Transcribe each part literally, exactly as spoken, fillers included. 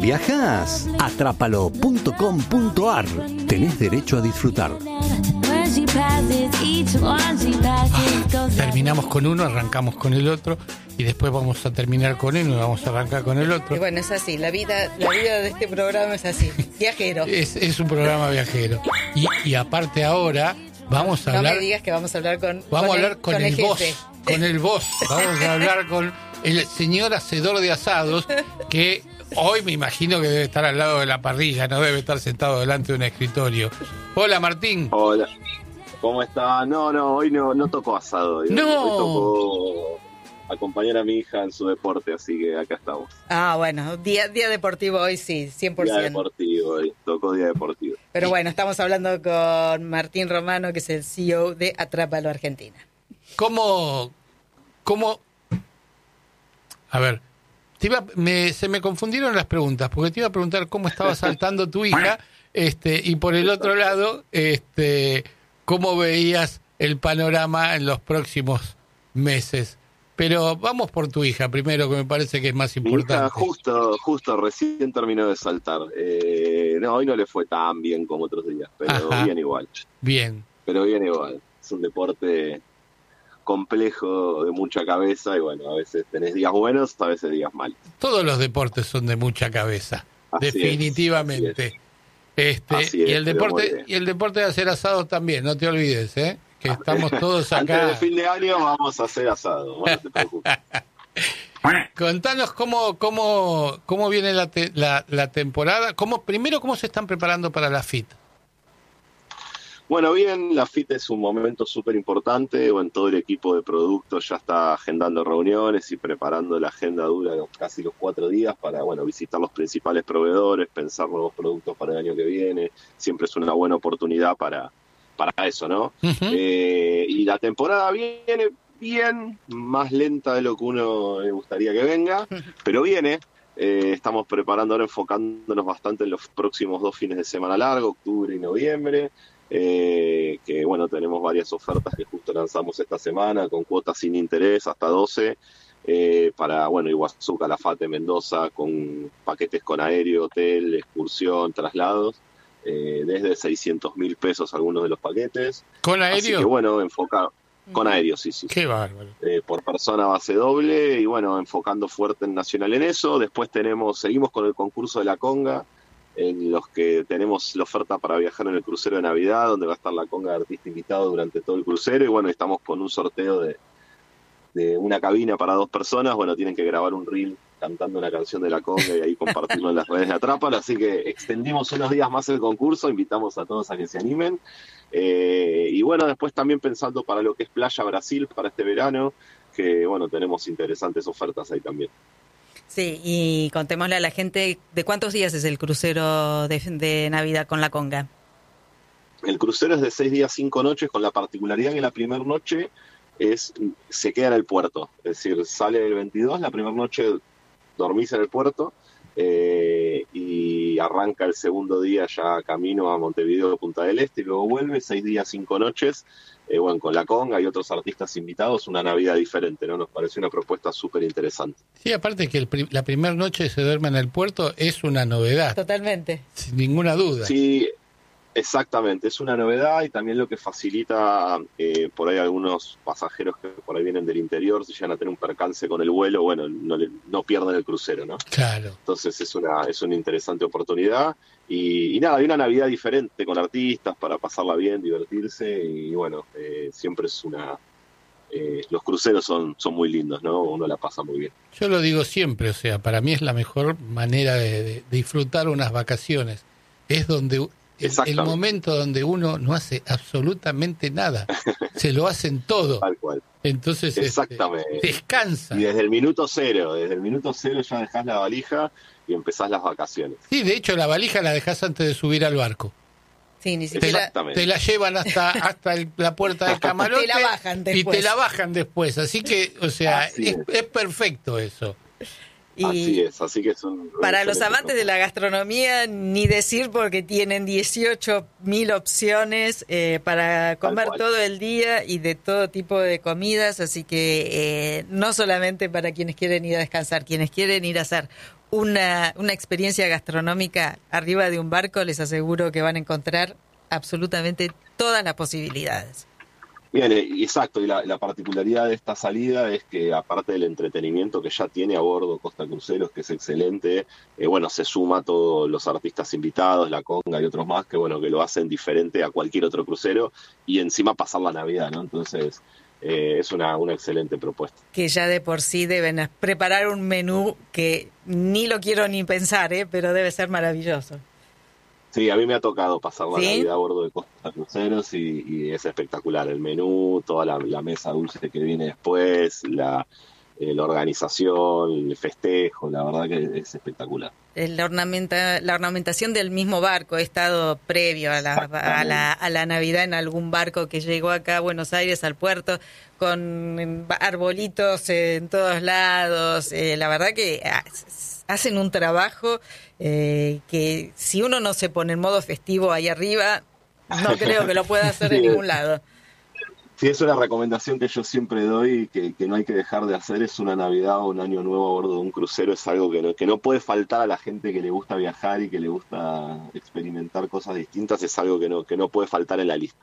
viajás? Atrápalo punto com punto ar. Tenés derecho a disfrutar. Ah, terminamos con uno, arrancamos con el otro y después vamos a terminar con uno y vamos a arrancar con el otro. Y bueno, es así, la vida, la vida de este programa es así, viajero. Es, es un programa viajero. Y, y aparte ahora vamos a no hablar... No me digas que vamos a hablar con Vamos con a hablar el, con, con el, el boss, jefe. con el boss. Vamos a hablar con el señor hacedor de asados que hoy me imagino que debe estar al lado de la parrilla, no debe estar sentado delante de un escritorio. Hola, Martín. Hola. ¿Cómo está? No, no, hoy no, no tocó asado. Hoy, no. Hoy tocó acompañar a mi hija en su deporte, así que acá estamos. Ah, bueno, día, día deportivo hoy sí, cien por ciento. Día deportivo, hoy tocó día deportivo. Pero bueno, estamos hablando con Martín Romano, que es el C E O de Atrápalo Argentina. ¿Cómo? ¿Cómo? A ver, te iba, me, se me confundieron las preguntas, porque te iba a preguntar cómo estaba saltando tu hija, este, y por el otro lado, este, cómo veías el panorama en los próximos meses. Pero vamos por tu hija primero, que me parece que es más importante. Mi hija justo, justo recién terminó de saltar. Eh, no, hoy no le fue tan bien como otros días, pero Ajá. bien igual. Bien. Pero bien igual. Es un deporte complejo, de mucha cabeza, y bueno, a veces tenés días buenos, a veces días malos. Todos los deportes son de mucha cabeza, así definitivamente. Es, este así y es, el deporte y el deporte de hacer asado también, no te olvides, ¿eh? Que estamos todos acá. Antes de fin de año vamos a hacer asado, no te preocupes. Contanos cómo cómo cómo viene la, te, la la temporada, cómo primero cómo se están preparando para la F I T. Bueno, bien, la F I T es un momento súper importante. Bueno, todo el equipo de productos ya está agendando reuniones y preparando la agenda dura de casi los cuatro días para, bueno, visitar los principales proveedores, pensar nuevos productos para el año que viene. Siempre es una buena oportunidad para, para eso, ¿no? Uh-huh. Eh, y la temporada viene bien, más lenta de lo que uno le gustaría que venga, pero viene. Eh, estamos preparando ahora, enfocándonos bastante en los próximos dos fines de semana largo, octubre y noviembre. Eh, que bueno, tenemos varias ofertas que justo lanzamos esta semana con cuotas sin interés hasta doce eh, para, bueno, Iguazú, Calafate, Mendoza, con paquetes con aéreo, hotel, excursión, traslados, eh, desde seiscientos mil pesos algunos de los paquetes. ¿Con aéreo? Así que bueno, enfocado con aéreo, sí, sí. Qué bárbaro. Eh, por persona base doble y bueno, enfocando fuerte en Nacional en eso. Después tenemos, seguimos con el concurso de la conga, en los que tenemos la oferta para viajar en el crucero de Navidad, donde va a estar la conga de artista invitado durante todo el crucero, y bueno, estamos con un sorteo de, de una cabina para dos personas. Bueno, tienen que grabar un reel cantando una canción de la conga y ahí compartirlo en las redes de Atrápalo, así que extendimos unos días más el concurso, invitamos a todos a que se animen, eh, y bueno, después también pensando para lo que es Playa Brasil para este verano, que bueno, tenemos interesantes ofertas ahí también. Sí, y contémosle a la gente de cuántos días es el crucero de, de Navidad con la conga. El crucero es de seis días, cinco noches, con la particularidad que la primera noche es se queda en el puerto. Es decir, sale el veintidós, la primera noche dormís en el puerto eh, y arranca el segundo día ya camino a Montevideo, Punta del Este, y luego vuelve, seis días, cinco noches. Eh, bueno, con la conga y otros artistas invitados, una Navidad diferente, ¿no? Nos pareció una propuesta súper interesante. Sí, aparte que el pri- la primera noche se duerme en el puerto es una novedad. Totalmente. Sin ninguna duda. Sí, exactamente, es una novedad y también lo que facilita eh, por ahí algunos pasajeros que por ahí vienen del interior, si llegan a tener un percance con el vuelo, bueno, no, le, no pierden el crucero, ¿no? Claro. Entonces es una, es una interesante oportunidad. Y, y nada, hay una Navidad diferente con artistas para pasarla bien, divertirse y bueno, eh, siempre es una... Eh, los cruceros son, son muy lindos, ¿no? Uno la pasa muy bien. Yo lo digo siempre, o sea, para mí es la mejor manera de, de disfrutar unas vacaciones. Es donde el, el momento donde uno no hace absolutamente nada, se lo hacen todo. Tal cual. Entonces exactamente. Este, descansa. Y desde el minuto cero, desde el minuto cero ya dejás la valija y empezás las vacaciones. Sí, de hecho la valija la dejás antes de subir al barco. Sí, ni siquiera... Te la, te la llevan hasta hasta el, la puerta del camarote te la bajan después. y te la bajan después. Así que, o sea, es, es. es perfecto eso. Y así es, así que es un... para los amantes de la gastronomía, ni decir, porque tienen dieciocho mil opciones eh, para comer todo el día y de todo tipo de comidas, así que eh, no solamente para quienes quieren ir a descansar, quienes quieren ir a hacer una, una experiencia gastronómica arriba de un barco, les aseguro que van a encontrar absolutamente todas las posibilidades. Bien, exacto, y la, la particularidad de esta salida es que aparte del entretenimiento que ya tiene a bordo Costa Cruceros, que es excelente, eh, bueno, se suma a todos los artistas invitados, La Conga y otros más, que bueno, que lo hacen diferente a cualquier otro crucero, y encima pasar la Navidad, ¿no? Entonces, eh, es una, una excelente propuesta. Que ya de por sí deben preparar un menú que ni lo quiero ni pensar, ¿eh? Pero debe ser maravilloso. Sí, a mí me ha tocado pasar la ¿Sí? Navidad a bordo de Costa Cruceros y, y es espectacular el menú, toda la, la mesa dulce que viene después, la, eh, la organización, el festejo, la verdad que es espectacular. La, ornamenta, la ornamentación del mismo barco, he estado previo a la, a, la, a la Navidad en algún barco que llegó acá a Buenos Aires, al puerto, con arbolitos en todos lados, eh, la verdad que hacen un trabajo eh, que si uno no se pone en modo festivo ahí arriba, no creo que lo pueda hacer en ningún lado. Sí, es una recomendación que yo siempre doy, que, que no hay que dejar de hacer, es una Navidad o un Año Nuevo a bordo de un crucero, es algo que no, que no puede faltar a la gente que le gusta viajar y que le gusta experimentar cosas distintas, es algo que no, que no puede faltar en la lista.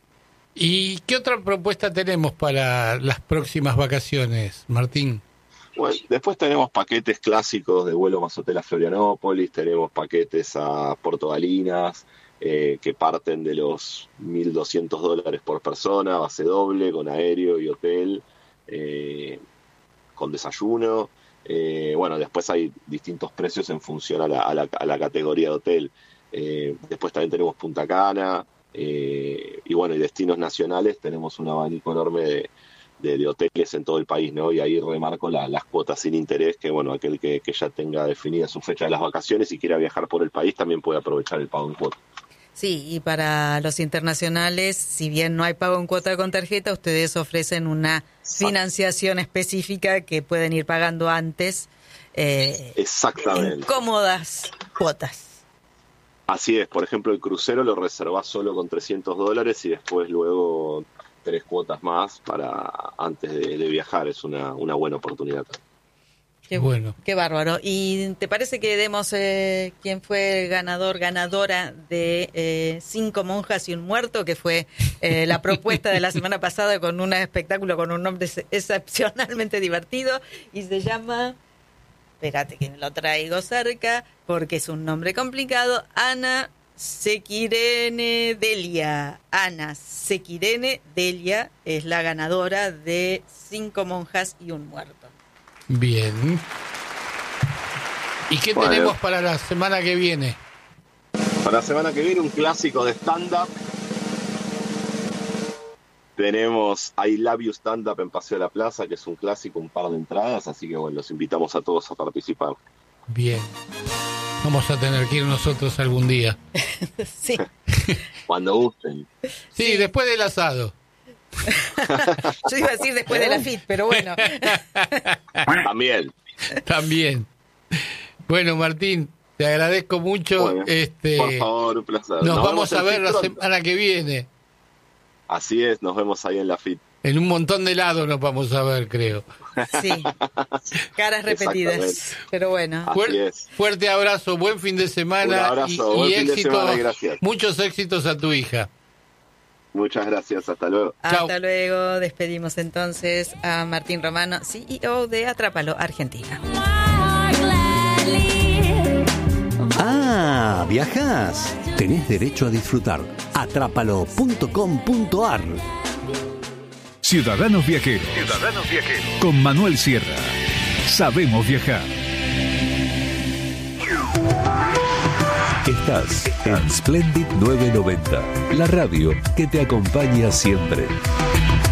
¿Y qué otra propuesta tenemos para las próximas vacaciones, Martín? Bueno, después tenemos paquetes clásicos de vuelo más hotel a Florianópolis, tenemos paquetes a Puerto Galinas, eh, que parten de los mil doscientos dólares por persona, base doble, con aéreo y hotel, eh, con desayuno. Eh, bueno, después hay distintos precios en función a la, a la, a la categoría de hotel. Eh, después también tenemos Punta Cana, eh, y bueno, y destinos nacionales, tenemos un abanico enorme de De, de hoteles en todo el país, ¿no? Y ahí remarco la, las cuotas sin interés, que bueno, aquel que, que ya tenga definida su fecha de las vacaciones y quiera viajar por el país también puede aprovechar el pago en cuota. Sí, y para los internacionales, si bien no hay pago en cuota con tarjeta, ustedes ofrecen una financiación específica que pueden ir pagando antes. Eh, Exactamente. En cómodas cuotas. Así es, por ejemplo, el crucero lo reservás solo con trescientos dólares y después luego tres cuotas más para antes de, de viajar. Es una, una buena oportunidad. Qué bueno. Qué bárbaro. ¿Y te parece que demos eh, quién fue el ganador, ganadora de eh, Cinco Monjas y un Muerto, que fue eh, la propuesta de la semana pasada con un espectáculo con un nombre excepcionalmente divertido y se llama, espérate que me lo traigo cerca porque es un nombre complicado, Ana Sequirene Delia. Ana Sequirene Delia es la ganadora de Cinco Monjas y un Muerto. Bien. ¿Y qué bueno, tenemos para la semana que viene? Para la semana que viene un clásico de stand-up. Tenemos I Love You Stand Up en Paseo de la Plaza, que es un clásico, un par de entradas, así que bueno, los invitamos a todos a participar. Bien. Vamos a tener que ir nosotros algún día. Sí. Cuando gusten. Sí, sí, después del asado. Yo iba a decir después de la F I T, pero bueno. También. También. Bueno, Martín, te agradezco mucho. Bueno, este, por favor, un placer. Nos, nos vamos a ver la pronto. semana que viene. Así es, nos vemos ahí en la F I T. En un montón de lados nos vamos a ver, creo. Sí, caras repetidas, pero bueno. Fuer- fuerte abrazo, buen fin de semana. Un abrazo, y, buen y fin de éxito, semana, gracias. Muchos éxitos a tu hija. Muchas gracias, hasta luego. Hasta Chau. luego, despedimos entonces a Martín Romano, C E O de Atrápalo Argentina. Ah, viajás. Tenés derecho a disfrutar. Atrápalo punto com punto ar. Ciudadanos Viajeros. Ciudadanos Viajeros. Con Manuel Sierra. Sabemos viajar. Estás en Splendid novecientos noventa, la radio que te acompaña siempre.